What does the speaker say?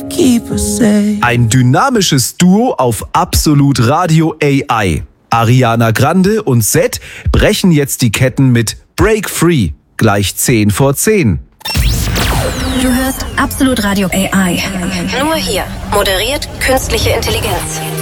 keep us safe. Ein dynamisches Duo auf Absolut Radio AI. Ariana Grande und Zedd brechen jetzt die Ketten mit Break Free, gleich 10 vor 10. Du hörst Absolut Radio AI. Nur hier. Moderiert künstliche Intelligenz.